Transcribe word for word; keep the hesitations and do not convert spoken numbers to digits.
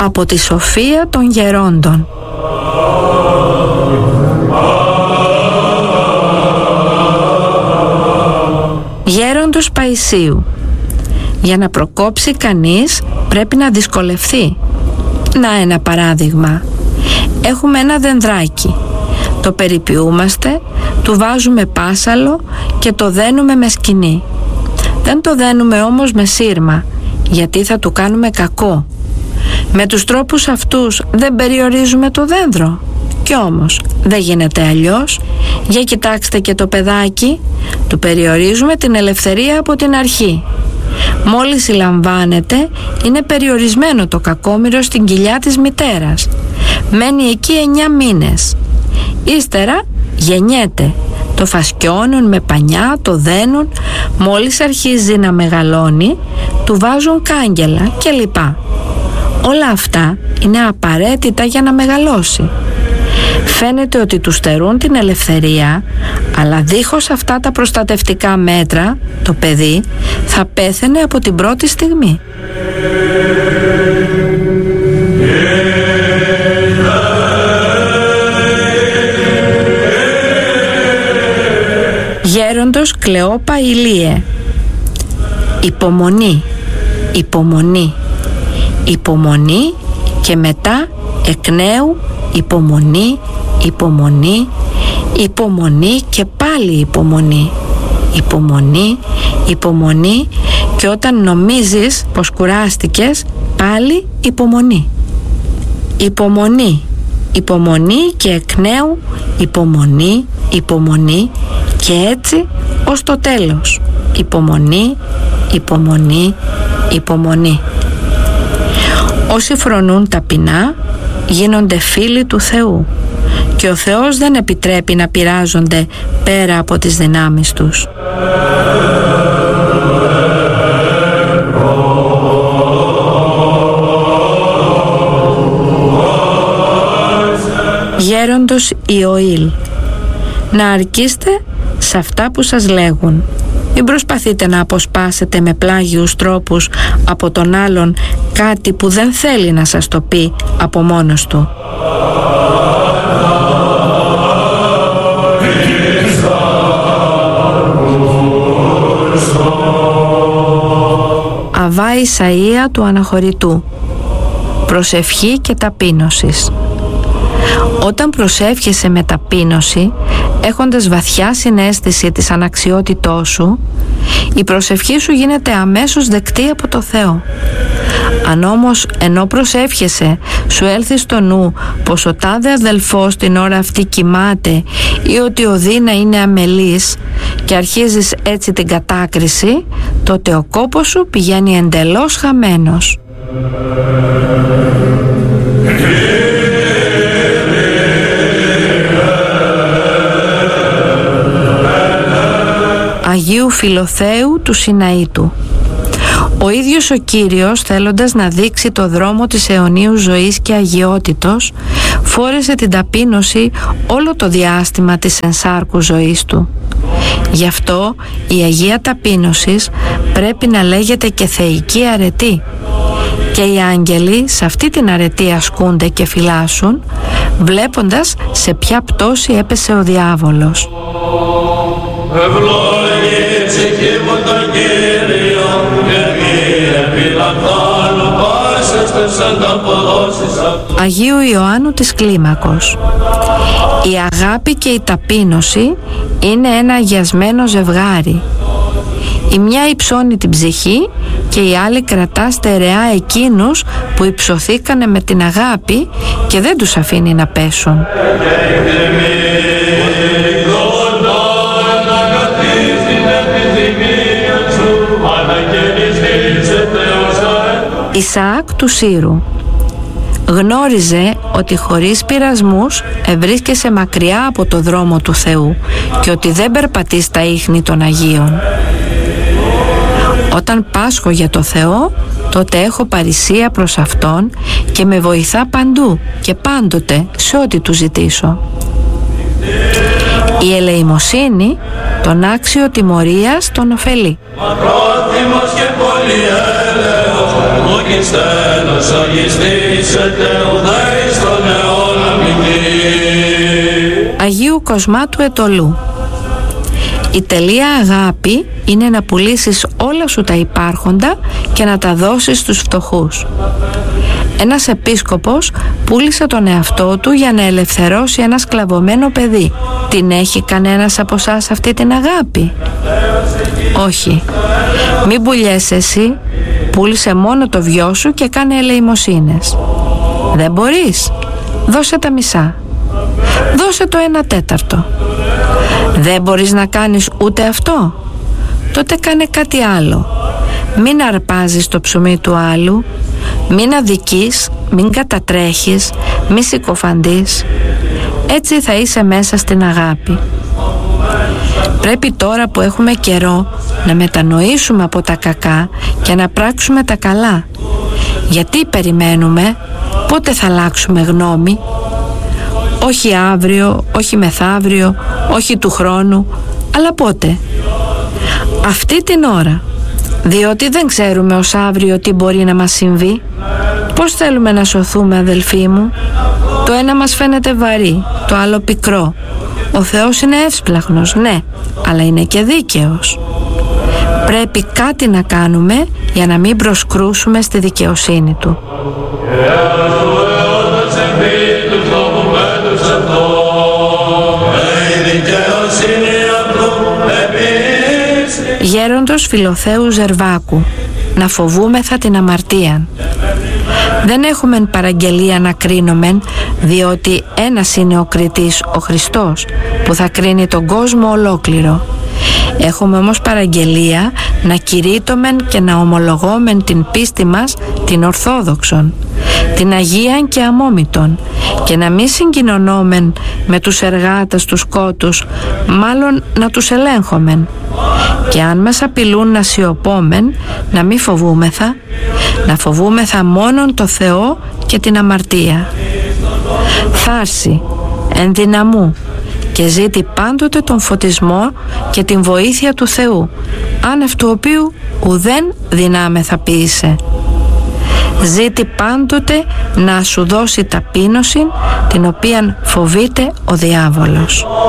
από τη σοφία των γερόντων. Γέροντος Παϊσίου. Για να προκόψει κανείς πρέπει να δυσκολευθεί. Να ένα παράδειγμα. Έχουμε ένα δενδράκι. Το περιποιούμαστε, του βάζουμε πάσαλο και το δένουμε με σκοινί. Δεν το δένουμε όμως με σύρμα, γιατί θα του κάνουμε κακό. Με τους τρόπους αυτούς δεν περιορίζουμε το δένδρο. Κι όμως δεν γίνεται αλλιώς. Για κοιτάξτε και το παιδάκι, του περιορίζουμε την ελευθερία από την αρχή. Μόλις συλλαμβάνεται, είναι περιορισμένο το κακόμοιρο στην κοιλιά της μητέρας. Μένει εκεί εννιά μήνες. Ύστερα γεννιέται. Το φασκιώνουν με πανιά, το δένουν. Μόλις αρχίζει να μεγαλώνει, του βάζουν κάγκελα κλπ. Όλα αυτά είναι απαραίτητα για να μεγαλώσει. Φαίνεται ότι του στερούν την ελευθερία, αλλά δίχως αυτά τα προστατευτικά μέτρα, το παιδί θα πέθαινε από την πρώτη στιγμή. Γέροντος Κλεόπα Ηλίε. Υπομονή, υπομονή, υπομονή και μετά εκ νέου υπομονή, υπομονή, υπομονή και πάλι υπομονή, υπομονή, υπομονή και όταν νομίζεις πως κουράστηκες, πάλι υπομονή. Υπομονή, υπομονή και εκ νέου υπομονή, υπομονή και έτσι ως το τέλος. Υπομονή, υπομονή, υπομονή. Όσοι φρονούν ταπεινά γίνονται φίλοι του Θεού και ο Θεός δεν επιτρέπει να πειράζονται πέρα από τις δυνάμεις τους. Γέροντος Ιωήλ. Να αρκείστε σε αυτά που σας λέγουν. Μην προσπαθείτε να αποσπάσετε με πλάγιους τρόπους από τον άλλον κάτι που δεν θέλει να σας το πει από μόνος του. Αβά Ισαΐα του Αναχωρητού. Προσευχή και ταπείνωσης. Όταν προσεύχεσαι με ταπείνωση, έχοντας βαθιά συναίσθηση της αναξιότητός σου, η προσευχή σου γίνεται αμέσως δεκτή από το Θεό. Αν όμως ενώ προσεύχεσαι σου έλθει στο νου πως ο τάδε αδελφός την ώρα αυτή κοιμάται ή ότι ο Δίνα είναι αμελής και αρχίζεις έτσι την κατάκριση, τότε ο κόπος σου πηγαίνει εντελώς χαμένος. Αγίου Φιλοθέου του Σιναήτου. Ο ίδιος ο Κύριος, θέλοντας να δείξει το δρόμο της αιωνίου ζωής και αγιότητος, φόρεσε την ταπείνωση όλο το διάστημα της ενσάρκου ζωής του. Γι' αυτό η Αγία Ταπείνωσης πρέπει να λέγεται και θεϊκή αρετή. Και οι άγγελοι σε αυτή την αρετή ασκούνται και φυλάσσουν, βλέποντας σε ποια πτώση έπεσε ο διάβολος. Ευλόγησε και μου τον Κύριο και μη επιλαμβάνω πάσες τις ανταποδόσεις αυτού. Αγίου Ιωάννου της Κλίμακος. Η αγάπη και η ταπείνωση είναι ένα αγιασμένο ζευγάρι. Η μια υψώνει την ψυχή και η άλλη κρατά στερεά εκείνους που υψωθήκανε με την αγάπη και δεν τους αφήνει να πέσουν. Ισαάκ του Σύρου. Γνώριζε ότι χωρίς πειρασμούς ευρίσκεσαι μακριά από το δρόμο του Θεού και ότι δεν περπατείς στα ίχνη των Αγίων. Όταν πάσχω για το Θεό, τότε έχω παρησία προς Αυτόν και με βοηθά παντού και πάντοτε σε ό,τι Του ζητήσω. Η ελεημοσύνη τον άξιο τιμωρίας τον ωφελεί. Μακρόθυμος και πολυέλεος Αγίου Κοσμάτου Ετωλού. Η τελεία αγάπη είναι να πουλήσεις όλα σου τα υπάρχοντα και να τα δώσεις στους φτωχούς. Ένας επίσκοπος πούλησε τον εαυτό του για να ελευθερώσει ένα σκλαβωμένο παιδί. Την έχει κανένας από εσάς αυτή την αγάπη? Όχι. Μην πουλιέσαι εσύ, πούλησε μόνο το βιό σου και κάνε ελεημοσύνες. Δεν μπορείς? Δώσε τα μισά. Δώσε το ένα τέταρτο. Δεν μπορείς να κάνεις ούτε αυτό? Τότε κάνε κάτι άλλο. Μην αρπάζεις το ψωμί του άλλου, μην αδικείς, μην κατατρέχεις, μη συκοφαντείς. Έτσι θα είσαι μέσα στην αγάπη. Πρέπει τώρα που έχουμε καιρό να μετανοήσουμε από τα κακά και να πράξουμε τα καλά. Γιατί περιμένουμε? Πότε θα αλλάξουμε γνώμη? Όχι αύριο, όχι μεθαύριο, όχι του χρόνου, αλλά πότε? Αυτή την ώρα. Διότι δεν ξέρουμε ως αύριο τι μπορεί να μας συμβεί. Πώς θέλουμε να σωθούμε, αδελφοί μου? Το ένα μας φαίνεται βαρύ, το άλλο πικρό. Ο Θεός είναι εύσπλαχνος, ναι, αλλά είναι και δίκαιος. Πρέπει κάτι να κάνουμε για να μην προσκρούσουμε στη δικαιοσύνη Του. Γέροντος Φιλοθέου Ζερβάκου. Να φοβούμεθα την αμαρτία. Δεν έχουμε παραγγελία να κρίνομεν, διότι ένας είναι ο κριτής, ο Χριστός, που θα κρίνει τον κόσμο ολόκληρο. Έχουμε όμως παραγγελία να κηρύττωμεν και να ομολογόμεν την πίστη μας, την Ορθόδοξον, την Αγίαν και Αμόμητον, και να μην συγκοινωνόμεν με τους εργάτες τους σκότους, μάλλον να τους ελέγχομεν. Και αν μας απειλούν να σιωπόμεν, να μη φοβούμεθα, να φοβούμεθα μόνον το Θεό και την αμαρτία. Θάρση, ενδυναμού και ζήτη πάντοτε τον φωτισμό και την βοήθεια του Θεού, άνευ του οποίου ουδέν δυνάμεθα ποιήσε. Ζήτη πάντοτε να σου δώσει ταπείνωση, την οποίαν φοβείται ο διάβολος.